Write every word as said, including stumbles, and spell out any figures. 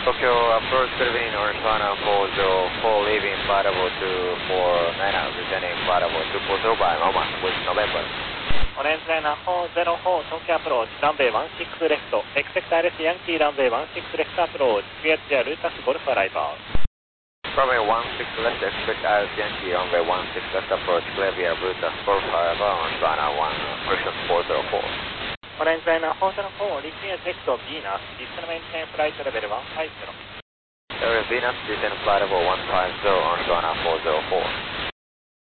Tokyo approach Philippine Orange Liner four zero four leaving Bravo two four niner, returning Bravo two four zero by moment with November. Orange Liner four zero four, Tokyo approach, runway one six left, expect Alice Yankee runway one six left approach, clear to Lucas Golf arrival. Runway one six left, expect Alice Yankee runway one six left approach, clear via Lucas Golf arrival, Orange Liner one, correction four zero four. Orange Liner four zero four, repeat exit Venus, descend maintain flight level one five zero. Area Venus, descend flight level one five zero, Orange Liner four zero four.